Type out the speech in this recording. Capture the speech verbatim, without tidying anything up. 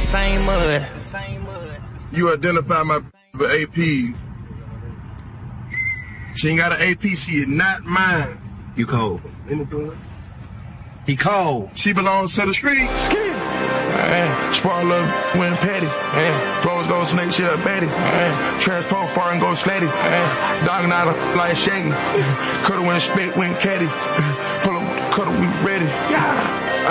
same mud. You identify my with A Ps. She ain't got an A P, she is not mine. You cold. Anything? He cold. She belongs to the streets. Man, spoiler, win petty. Man, close those snakes, she a Betty. Man, transport far and go slatty. Man, dogging out her like Shaggy. Coulda went spit, went caddy. Pull up, coulda, we ready. Yeah.